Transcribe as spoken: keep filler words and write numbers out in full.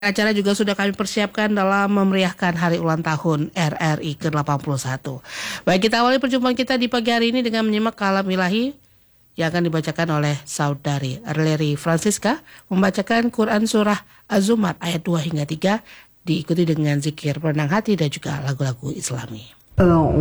Acara juga sudah kami persiapkan dalam memeriahkan hari ulang tahun R R I ke delapan puluh satu. Baik, kita awali perjumpaan kita di pagi hari ini dengan menyimak kalam ilahi yang akan dibacakan oleh Saudari Leri Francisca, membacakan Quran Surah Az-Zumar ayat dua hingga tiga, diikuti dengan zikir penenang hati dan juga lagu-lagu Islami.